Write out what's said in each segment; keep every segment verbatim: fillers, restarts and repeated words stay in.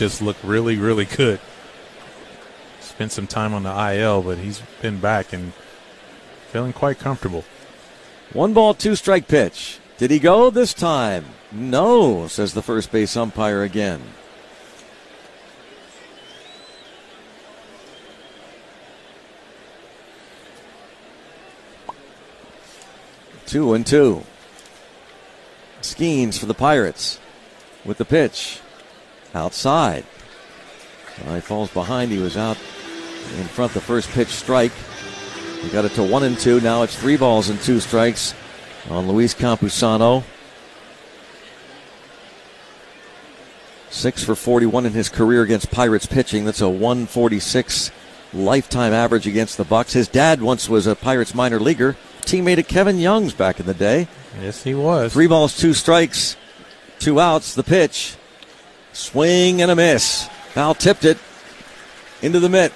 just looked really, really good. Spent some time on the I L, but he's been back and feeling quite comfortable. One ball, two strike pitch. Did he go this time? No, says the first base umpire again. Two and two. Skeens for the Pirates with the pitch. Outside. Well, he falls behind. He was out in front the first pitch strike. He got it to one and two. Now it's three balls and two strikes on Luis Campusano. Six for forty-one in his career against Pirates pitching. That's a one forty-six lifetime average against the Bucks. His dad once was a Pirates minor leaguer, teammate of Kevin Young's back in the day. Yes, he was. Three balls, two strikes, two outs. The pitch. Swing and a miss. Foul tipped it into the mitt.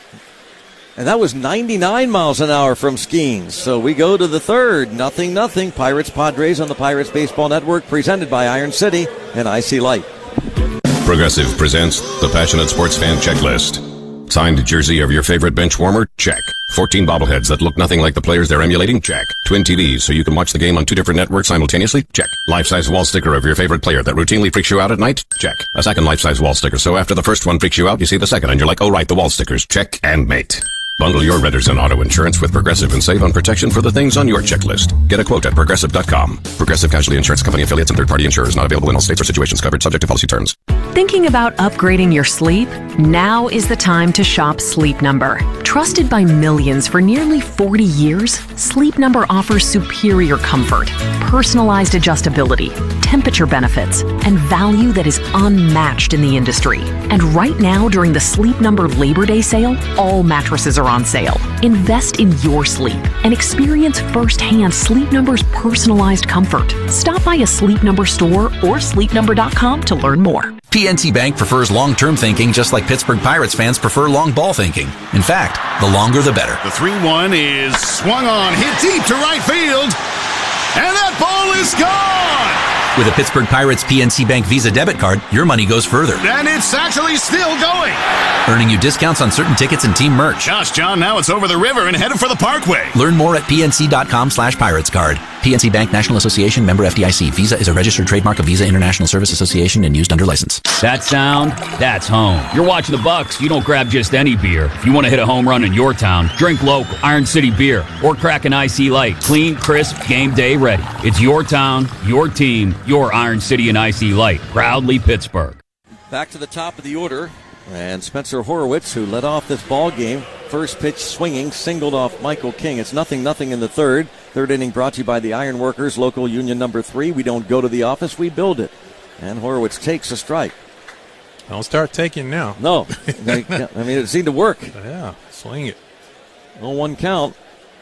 And that was ninety-nine miles an hour from Skeens. So we go to the third. Nothing, nothing. Pirates Padres on the Pirates Baseball Network, presented by Iron City and Icy Light. Progressive presents the Passionate Sports Fan Checklist. Signed jersey of your favorite bench warmer? Check. fourteen bobbleheads that look nothing like the players they're emulating? Check. Twin T Vs so you can watch the game on two different networks simultaneously? Check. Life-size wall sticker of your favorite player that routinely freaks you out at night? Check. A second life-size wall sticker so after the first one freaks you out, you see the second and you're like, oh right, the wall stickers. Check and mate. Bundle your renters and auto insurance with Progressive and save on protection for the things on your checklist. Get a quote at Progressive dot com. Progressive Casualty Insurance Company affiliates and third-party insurers not available in all states or situations covered subject to policy terms. Thinking about upgrading your sleep? Now is the time to shop Sleep Number. Trusted by millions for nearly forty years, Sleep Number offers superior comfort, personalized adjustability, temperature benefits, and value that is unmatched in the industry. And right now, during the Sleep Number Labor Day sale, all mattresses are on sale. Invest in your sleep and experience firsthand Sleep Number's personalized comfort. Stop by a Sleep Number store or sleep number dot com to learn more. P N C Bank prefers long-term thinking just like Pittsburgh Pirates fans prefer long ball thinking. In fact, the longer the better. The three one is swung on, hit deep to right field, and that ball is gone! With a Pittsburgh Pirates P N C Bank Visa debit card, your money goes further. And it's actually still going! Earning you discounts on certain tickets and team merch. Gosh, John, now it's over the river and headed for the Parkway. Learn more at pnc.com slash pirates card. P N C Bank National Association, member F D I C. Visa is a registered trademark of Visa International Service Association and used under license. That sound, that's home. You're watching the Bucks, you don't grab just any beer. If you want to hit a home run in your town, drink local, Iron City beer, or crack an Icy Light. Clean, crisp, game day ready. It's your town, your team, your Iron City and Icy Light. Proudly Pittsburgh. Back to the top of the order. And Spencer Horwitz, who led off this ball game, first pitch swinging, singled off Michael King. It's nothing, nothing in the third. Third inning brought to you by the Iron Workers, local union number three. We don't go to the office, we build it. And Horwitz takes a strike. Don't start taking now. No. I mean, it seemed to work. Yeah, swing it. oh one count.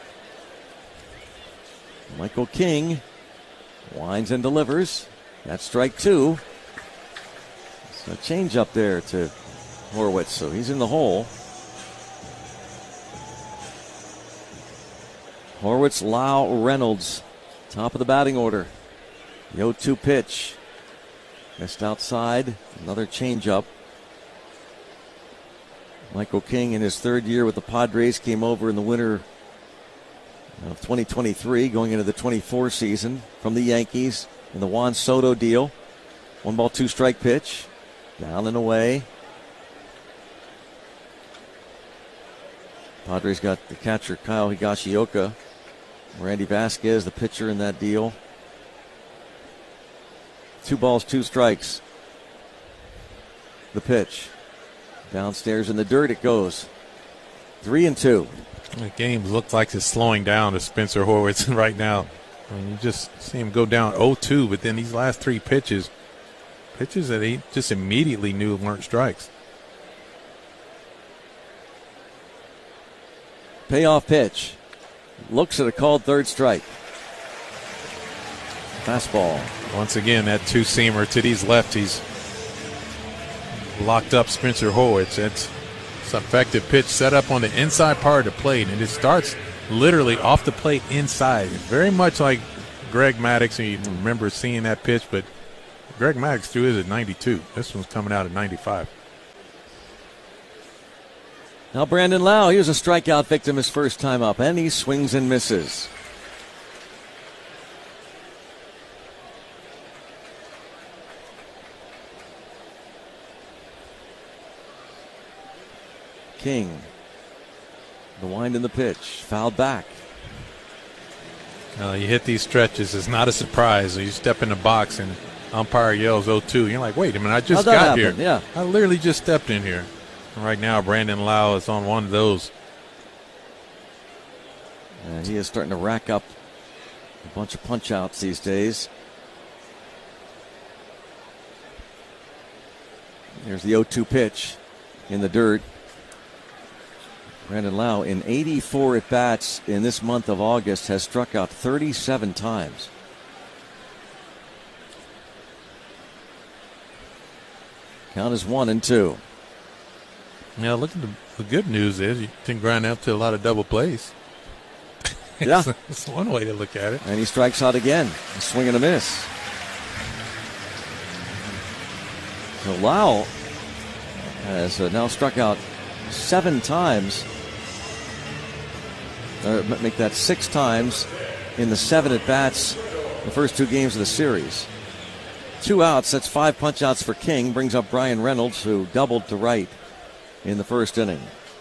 Michael King winds and delivers. That's strike two. So a change up there to Horwitz, so he's in the hole. Horwitz, Lau, Reynolds, top of the batting order. The oh two pitch. Missed outside. Another changeup. Michael King, in his third year with the Padres, came over in the winter of twenty twenty-three, going into the twenty-four season from the Yankees in the Juan Soto deal. One ball, two strike pitch. Down and away. Padres got the catcher Kyle Higashioka. Randy Vasquez, the pitcher in that deal. Two balls, two strikes. The pitch. Downstairs in the dirt it goes. Three and two. The game looks like it's slowing down to Spencer Horwitz right now. I mean, you just see him go down oh two, but then these last three pitches, pitches that he just immediately knew weren't strikes. Payoff pitch. Looks at a called third strike. Fastball. Once again, that two-seamer to these lefties locked up Spencer Horwitz. It's, it's an effective pitch set up on the inside part of the plate, and it starts literally off the plate inside. Very much like Greg Maddux, and you remember seeing that pitch, but Greg Maddux threw his at ninety-two. This one's coming out at ninety-five. Now Brandon Lau, he was a strikeout victim his first time up, and he swings and misses. King, the wind in the pitch, fouled back. Uh, you hit these stretches, it's not a surprise. You step in the box and umpire yells oh two. You're like, wait a minute, I just How'd that got happen? here. Yeah. I literally just stepped in here. Right now, Brandon Lau is on one of those. And he is starting to rack up a bunch of punch-outs these days. Here's the oh two pitch in the dirt. Brandon Lau, in eighty-four at-bats in this month of August, has struck out thirty-seven times. Count is one and two. Now, look at the, the good news is you can grind out to a lot of double plays. Yeah. That's one way to look at it. And he strikes out again. A swing and a miss. So Lau has uh, now struck out seven times. Uh, make that six times in the seven at-bats the first two games of the series. Two outs, that's five punch-outs for King. Brings up Brian Reynolds, who doubled to right in the first inning.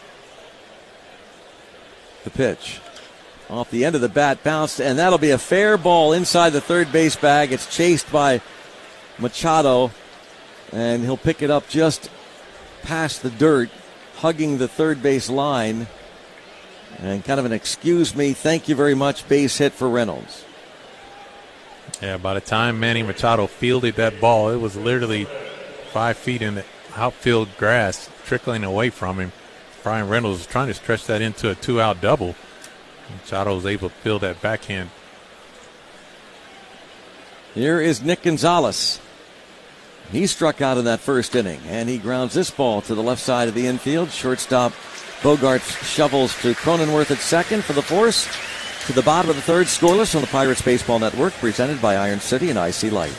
The pitch. Off the end of the bat, bounced, and that'll be a fair ball inside the third base bag. It's chased by Machado, and he'll pick it up just past the dirt, hugging the third base line. And kind of an excuse me, thank you very much base hit for Reynolds. Yeah, by the time Manny Machado fielded that ball, it was literally five feet in the outfield grass trickling away from him. Brian Reynolds was trying to stretch that into a two-out double. Machado was able to field that backhand. Here is Nick Gonzalez. He struck out in that first inning, and he grounds this ball to the left side of the infield. Shortstop Bogaerts shovels to Cronenworth at second for the force. To the bottom of the third, scoreless on the Pirates Baseball Network, presented by Iron City and I C Light.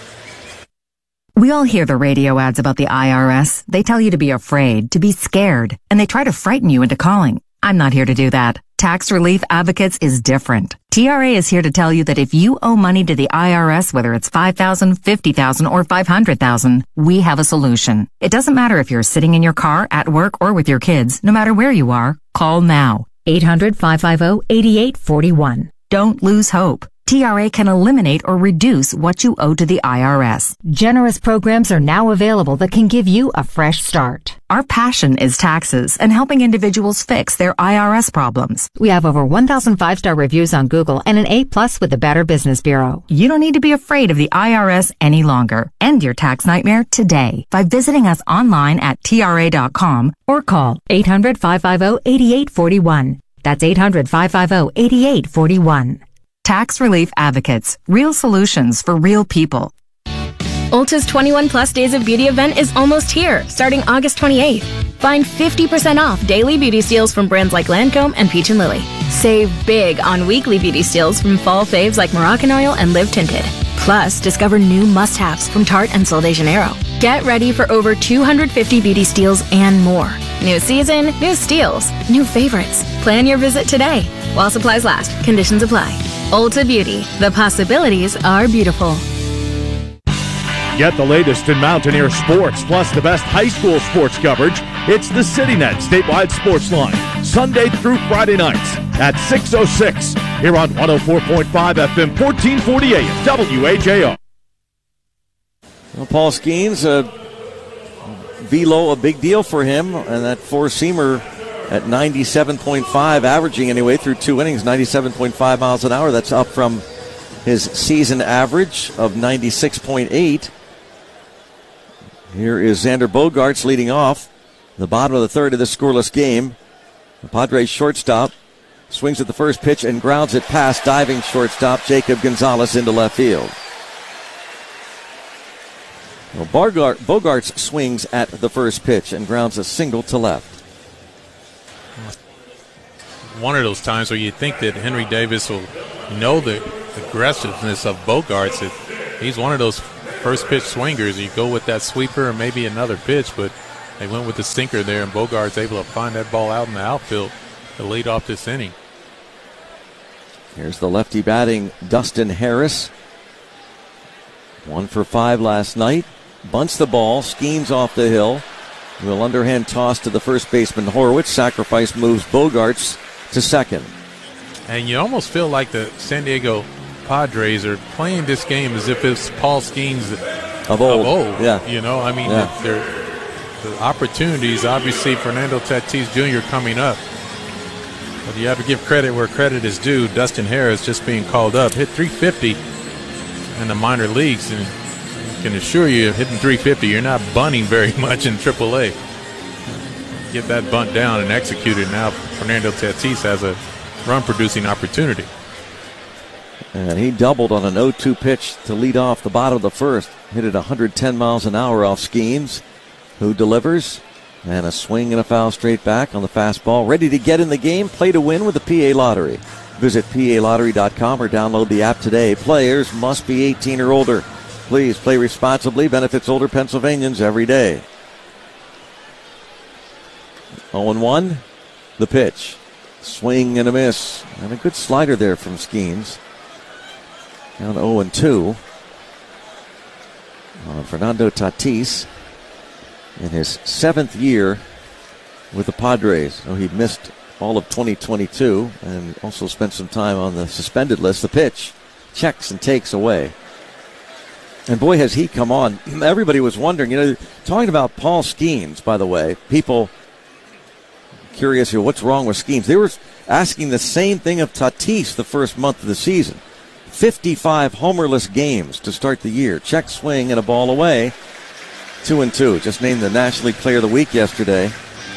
We all hear the radio ads about the I R S. They tell you to be afraid, to be scared, and they try to frighten you into calling. I'm not here to do that. Tax Relief Advocates is different. T R A is here to tell you that if you owe money to the I R S, whether it's five thousand dollars, fifty thousand dollars, or five hundred thousand dollars, we have a solution. It doesn't matter if you're sitting in your car, at work, or with your kids. No matter where you are, call now. eight hundred, five five zero, eight eight four one. Don't lose hope. T R A can eliminate or reduce what you owe to the I R S. Generous programs are now available that can give you a fresh start. Our passion is taxes and helping individuals fix their I R S problems. We have over one thousand five-star reviews on Google and an A plus with the Better Business Bureau. You don't need to be afraid of the I R S any longer. End your tax nightmare today by visiting us online at T R A dot com or call eight hundred, five five zero, eight eight four one. That's eight hundred, five five zero, eight eight four one. Tax Relief Advocates. Real solutions for real people. Ulta's twenty-one plus Days of Beauty event is almost here, starting August twenty-eighth. Find fifty percent off daily beauty steals from brands like Lancome and Peach and Lily. Save big on weekly beauty steals from fall faves like Moroccan Oil and Live Tinted. Plus, discover new must-haves from Tarte and Sol de Janeiro. Get ready for over two hundred fifty beauty steals and more. New season, new steals, new favorites. Plan your visit today. While supplies last, conditions apply. Ulta Beauty. The possibilities are beautiful. Get the latest in Mountaineer sports, plus the best high school sports coverage. It's the CityNet Statewide Sports Line, Sunday through Friday nights at six oh six, here on one oh four point five F M, fourteen forty A M, W H A R. Well, Paul Skeens, uh, velo a big deal for him, and that four-seamer at ninety-seven point five, averaging anyway through two innings, ninety-seven point five miles an hour. That's up from his season average of ninety-six point eight. Here is Xander Bogaerts leading off the bottom of the third of this scoreless game. The Padres shortstop swings at the first pitch and grounds it past diving shortstop Jacob Gonzalez into left field. Well, Bogart, Bogaerts swings at the first pitch and grounds a single to left. One of those times where you think that Henry Davis will know the aggressiveness of Bogaerts. It, he's one of those first pitch swingers. You go with that sweeper or maybe another pitch, but They went with the sinker there, and Bogaerts able to find that ball out in the outfield to lead off this inning. Here's the lefty batting, Dustin Harris. One for five last night. Bunts the ball, schemes off the hill. Will underhand toss to the first baseman Horwitz. Sacrifice moves Bogaerts to second. And you almost feel like the San Diego Padres are playing this game as if it's Paul Skeens of old. Of old. Yeah. You know, I mean, yeah. they're, the opportunities, obviously, Fernando Tatis Junior coming up. But you have to give credit where credit is due. Dustin Harris just being called up. Hit three fifty in the minor leagues. And I can assure you, hitting three fifty, you're not bunting very much in triple A. Get that bunt down and execute it. Now Fernando Tatis has a run-producing opportunity. And he doubled on an oh two pitch to lead off the bottom of the first. Hit it one hundred ten miles an hour off Skeens, who delivers. And a swing and a foul straight back on the fastball. Ready to get in the game? Play to win with the P A Lottery. Visit P A lottery dot com or download the app today. Players must be eighteen or older. Please play responsibly. Benefits older Pennsylvanians every day. oh and one. The pitch. Swing and a miss. And a good slider there from Skeens. Down oh and two. Uh, Fernando Tatis in his seventh year with the Padres. Oh, he missed all of twenty twenty-two and also spent some time on the suspended list. The pitch checks and takes away. And boy, has he come on. Everybody was wondering, you know, talking about Paul Skeens, by the way, people curious here, what's wrong with Skeens? They were asking the same thing of Tatis the first month of the season. fifty-five homerless games to start the year. Check swing and a ball away. Two and two. Just named the National League Player of the Week yesterday.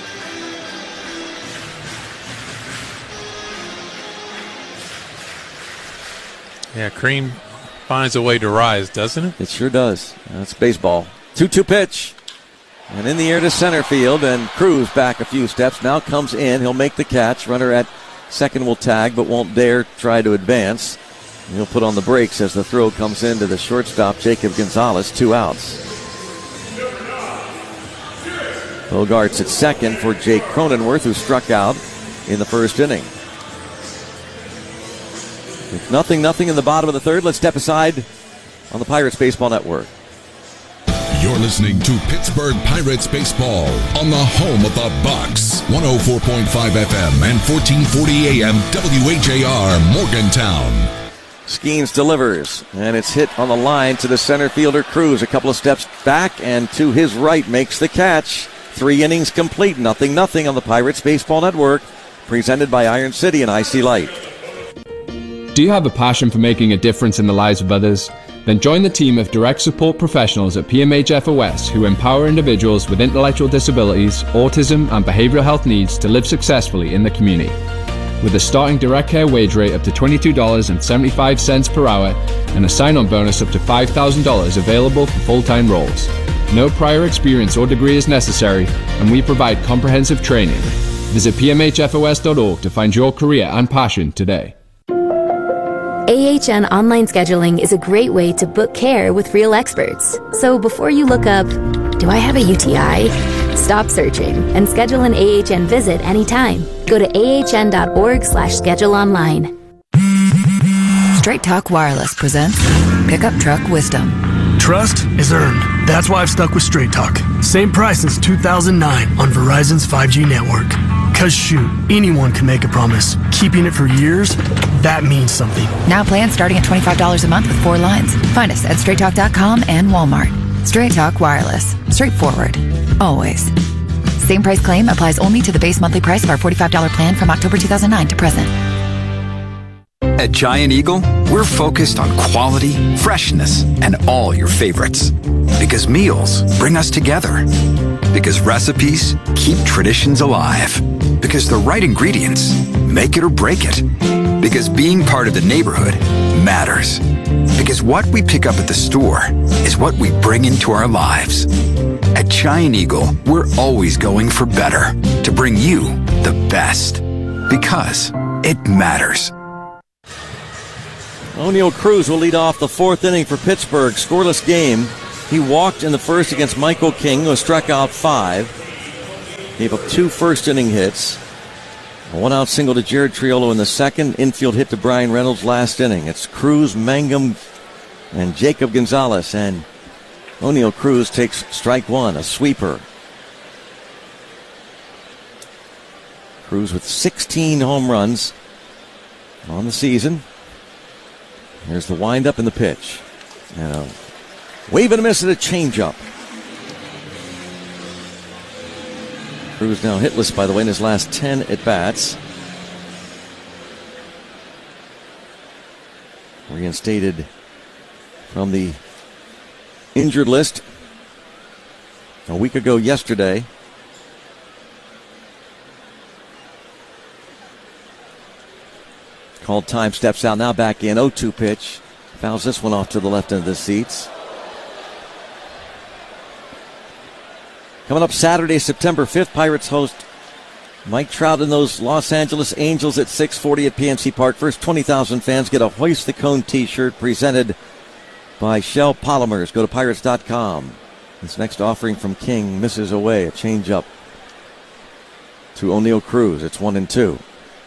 Yeah, cream finds a way to rise, doesn't it? It sure does. That's baseball. two two pitch. And in the air to center field, and Cruz back a few steps. Now comes in. He'll make the catch. Runner at second will tag, but won't dare try to advance. He'll put on the brakes as the throw comes into the shortstop, Jacob Gonzalez. Two outs. Bogaerts at second for Jake Cronenworth, who struck out in the first inning. It's nothing, nothing in the bottom of the third. Let's step aside on the Pirates Baseball Network. You're listening to Pittsburgh Pirates Baseball on the home of the Bucks. one oh four point five F M and fourteen forty A M W H A R Morgantown. Skeens delivers, and it's hit on the line to the center fielder Cruz. A couple of steps back, and to his right makes the catch. Three innings complete, nothing, nothing on the Pirates Baseball Network. Presented by Iron City and I C Light. Do you have a passion for making a difference in the lives of others? Then join the team of direct support professionals at P M H F O S who empower individuals with intellectual disabilities, autism, and behavioral health needs to live successfully in the community. With a starting direct care wage rate up to twenty-two dollars and seventy-five cents per hour and a sign-on bonus up to five thousand dollars available for full-time roles. No prior experience or degree is necessary, and we provide comprehensive training. Visit P M H F O S dot org to find your career and passion today. A H N Online Scheduling is a great way to book care with real experts. So before you look up, do I have a U T I? Stop searching and schedule an A H N visit anytime. Go to A H N dot org slash schedule online. Straight Talk Wireless presents Pickup Truck Wisdom. Trust is earned. That's why I've stuck with Straight Talk. Same price since two thousand nine on Verizon's five G network. Cause shoot, anyone can make a promise. Keeping it for years, that means something. Now plans starting at twenty-five dollars a month with four lines. Find us at straight talk dot com and Walmart. Straight Talk Wireless. Straightforward. Always. Same price claim applies only to the base monthly price of our forty-five dollars plan from October two thousand nine to present. At Giant Eagle, we're focused on quality, freshness, and all your favorites. Because meals bring us together. Because recipes keep traditions alive. Because the right ingredients make it or break it. Because being part of the neighborhood matters. Because what we pick up at the store is what we bring into our lives. At Giant Eagle, we're always going for better to bring you the best. Because it matters. Oneil Cruz will lead off the fourth inning for Pittsburgh. Scoreless game. He walked in the first against Michael King, who struck out five. Gave up two first inning hits. A one out single to Jared Triolo in the second. Infield hit to Brian Reynolds last inning. It's Cruz, Mangum, and Jacob Gonzalez. And O'Neill Cruz takes strike one, a sweeper. Cruz with sixteen home runs on the season. Here's the windup and the pitch. And a wave and a miss at a changeup. Cruz now hitless, by the way, in his last ten at-bats. Reinstated from the injured list a week ago yesterday. Called time, steps out, now back in. oh two pitch. Fouls this one off to the left end of the seats. Coming up Saturday, September fifth, Pirates host Mike Trout and those Los Angeles Angels at six forty at P N C Park. First twenty thousand fans get a Hoist the Cone t-shirt presented by Shell Polymers. Go to Pirates dot com. This next offering from King misses away. A changeup to O'Neill Cruz. It's one and two.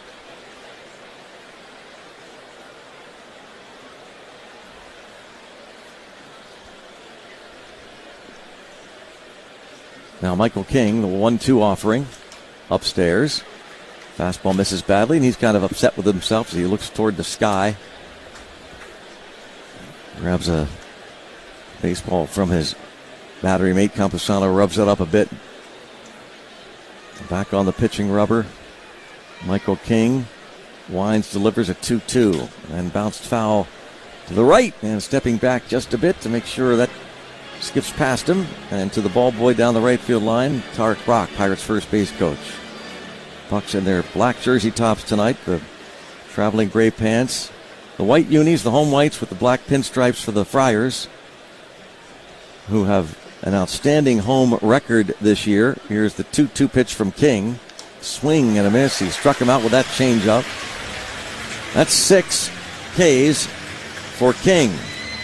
Now Michael King, the one two offering, upstairs. Fastball misses badly, and he's kind of upset with himself as he looks toward the sky. Grabs a baseball from his battery mate, Campusano, rubs it up a bit. Back on the pitching rubber. Michael King winds, delivers a two two, and bounced foul to the right, and stepping back just a bit to make sure that skips past him, and to the ball boy down the right field line, Tarek Brock, Pirates first base coach. Bucks in their black jersey tops tonight, the traveling gray pants, the white unis, the home whites with the black pinstripes for the Friars, who have an outstanding home record this year. Here's the two two pitch from King. Swing and a miss. He struck him out with that changeup. That's six Ks for King.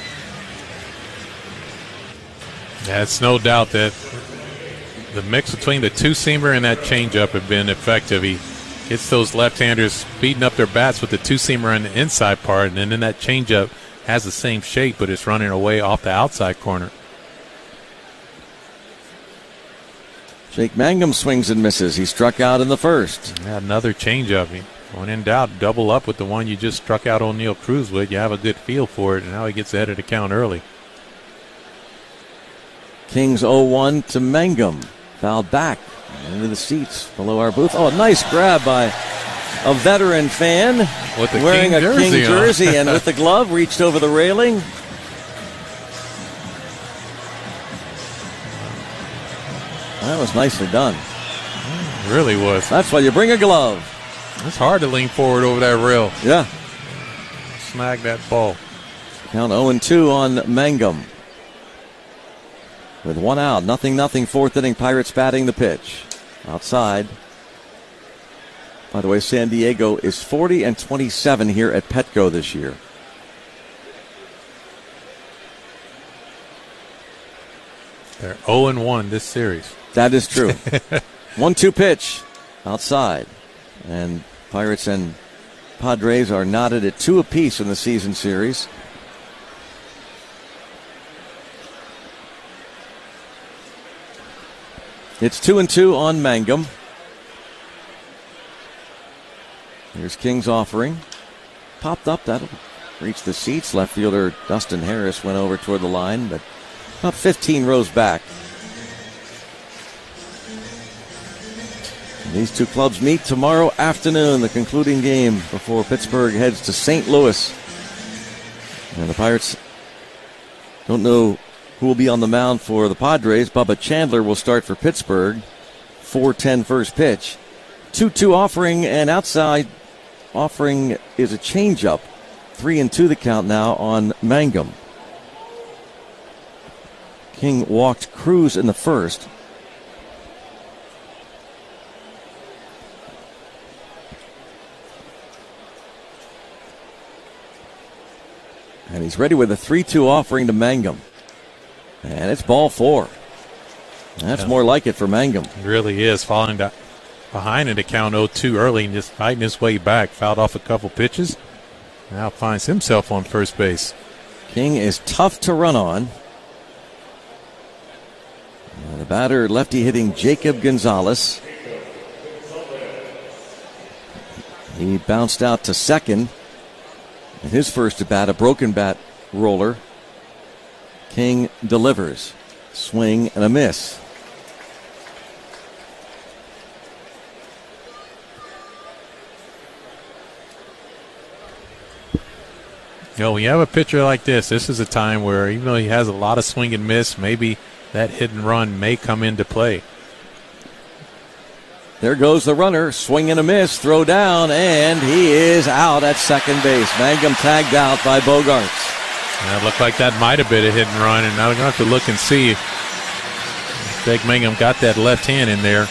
Yeah, it's no doubt that the mix between the two-seamer and that changeup have been effective. He gets those left-handers beating up their bats with the two-seamer on the inside part, and then that changeup has the same shape, but it's running away off the outside corner. Jake Mangum swings and misses. He struck out in the first. Yeah, another changeup. When in doubt, double up with the one you just struck out O'Neill Cruz with. You have a good feel for it, and now he gets ahead of the count early. Kings oh one to Mangum. Fouled back into the seats below our booth. Oh, a nice grab by a veteran fan with the wearing King a jersey King jersey and with the glove reached over the railing. That was nicely done. It really was. That's why you bring a glove. It's hard to lean forward over that rail. Yeah. Snag that ball. Count oh and two on Mangum. With one out, nothing, nothing, fourth inning, Pirates batting the pitch. Outside. By the way, San Diego is forty and twenty-seven here at Petco this year. They're oh and one this series. That is true. one two pitch outside. And Pirates and Padres are knotted at two apiece in the season series. It's two and two on Mangum. Here's King's offering. Popped up. That'll reach the seats. Left fielder Dustin Harris went over toward the line, but about fifteen rows back. And these two clubs meet tomorrow afternoon, the concluding game before Pittsburgh heads to Saint Louis. And the Pirates don't know who will be on the mound for the Padres. Bubba Chandler will start for Pittsburgh. four ten first pitch. two two offering, and outside offering is a changeup. three and two the count now on Mangum. King walked Cruz in the first. And he's ready with a three two offering to Mangum. And it's ball four. That's yeah. more like it for Mangum. It really is. Falling down behind in the count oh two early and just fighting his way back. Fouled off a couple pitches. Now finds himself on first base. King is tough to run on. And the batter, lefty hitting Jacob Gonzalez. He bounced out to second. And his first at bat, a broken bat roller. King delivers. Swing and a miss. You know, when you have a pitcher like this, this is a time where even though he has a lot of swing and miss, maybe that hit and run may come into play. There goes the runner. Swing and a miss. Throw down, and he is out at second base. Mangum tagged out by Bogaerts. Yeah, it looked like that might have been a hit and run, and now we're going to have to look and see if Jake Mangum got that left hand in there.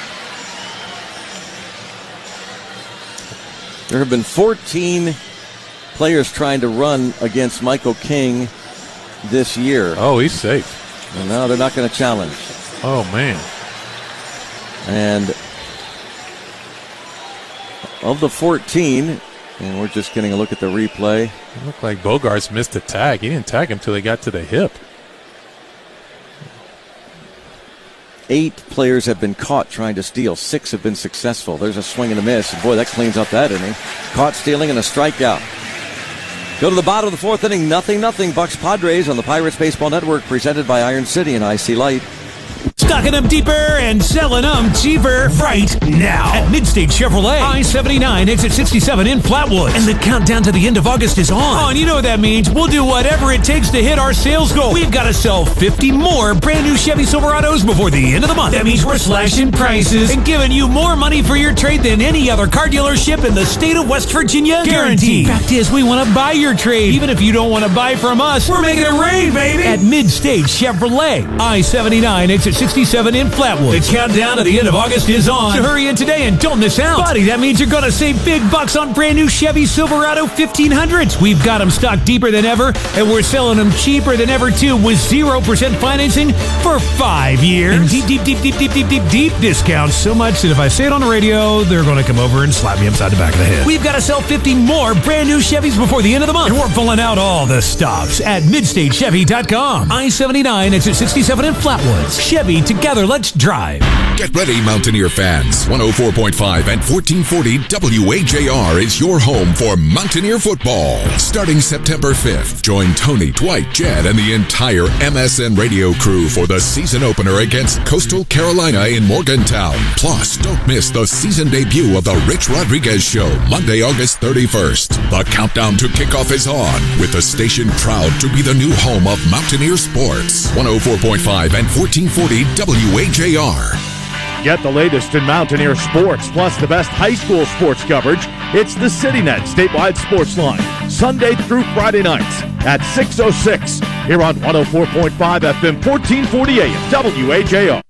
There have been fourteen players trying to run against Michael King this year. Oh, he's safe. And now they're not going to challenge. Oh, man. And of the fourteen, and we're just getting a look at the replay. It looked like Bogaerts missed the tag. He didn't tag him until he got to the hip. Eight players have been caught trying to steal. Six have been successful. There's a swing and a miss. And boy, that cleans up that inning. Caught stealing and a strikeout. Go to the bottom of the fourth inning. Nothing, nothing. Bucks Padres on the Pirates Baseball Network, presented by Iron City and I C Light. Stocking them deeper and selling them cheaper right now at Midstate Chevrolet, I seventy-nine, exit sixty-seven in Flatwoods. And the countdown to the end of August is on. Oh, and you know what that means. We'll do whatever it takes to hit our sales goal. We've got to sell fifty more brand new Chevy Silverados before the end of the month. That means we're slashing prices and giving you more money for your trade than any other car dealership in the state of West Virginia. Guaranteed. Fact is, we want to buy your trade. Even if you don't want to buy from us, we're making it rain, baby. At Midstate Chevrolet, I seventy-nine, exit sixty-seven in Flatwood. The countdown to the end of August is on. So hurry in today and don't miss out. Buddy, that means you're going to save big bucks on brand new Chevy Silverado fifteen hundreds. We've got them stocked deeper than ever, and we're selling them cheaper than ever, too, with zero percent financing for five years. And deep, deep, deep, deep, deep, deep, deep, deep discounts. So much that if I say it on the radio, they're going to come over and slap me upside the back of the head. We've got to sell fifty more brand new Chevys before the end of the month. And we're pulling out all the stops at midstate chevy dot com. I seventy-nine, exit sixty-seven in Flatwoods. Chevy, together, let's drive. Get ready, Mountaineer fans. one oh four point five and fourteen forty W H A R is your home for Mountaineer football. Starting September fifth, join Tony, Dwight, Jed, and the entire M S N radio crew for the season opener against Coastal Carolina in Morgantown. Plus, don't miss the season debut of the Rich Rodriguez Show, Monday, August thirty-first. The countdown to kickoff is on, with the station proud to be the new home of Mountaineer sports. one oh four point five and fourteen forty W H A R. Get the latest in Mountaineer sports, plus the best high school sports coverage. It's the CityNet statewide sports line, Sunday through Friday nights at six oh six, here on one oh four point five F M, fourteen forty A M, W H A R.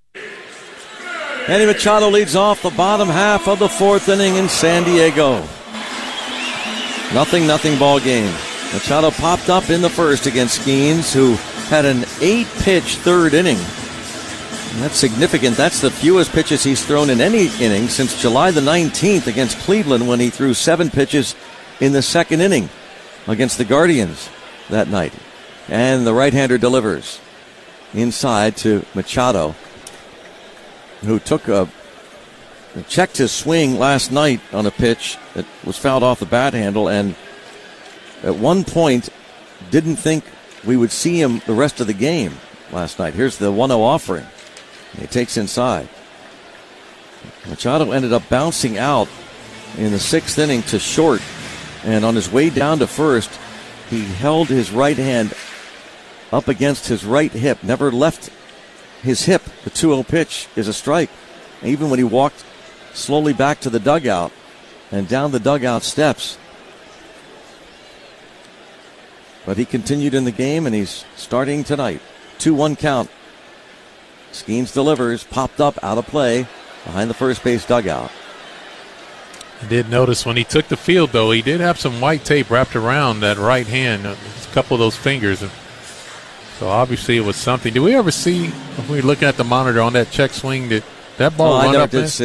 Manny Machado leads off the bottom half of the fourth inning in San Diego. Nothing, nothing ball game. Machado popped up in the first against Skeens, who had an eight-pitch third inning. And that's significant. That's the fewest pitches he's thrown in any inning since July the nineteenth against Cleveland, when he threw seven pitches in the second inning against the Guardians that night. And the right-hander delivers inside to Machado, who took a checked his swing last night on a pitch that was fouled off the bat handle, and at one point didn't think we would see him the rest of the game last night. Here's the one oh offering. He takes inside. Machado ended up bouncing out in the sixth inning to short, and on his way down to first, he held his right hand up against his right hip, never left his hip. The two oh pitch is a strike. Even when he walked slowly back to the dugout and down the dugout steps. But he continued in the game, and he's starting tonight. two one count. Skeens delivers, popped up, out of play, behind the first base dugout. I did notice when he took the field, though, he did have some white tape wrapped around that right hand, a couple of those fingers. So obviously it was something. Did we ever see, if we were looking at the monitor on that check swing, did that ball oh, run I never up did there? see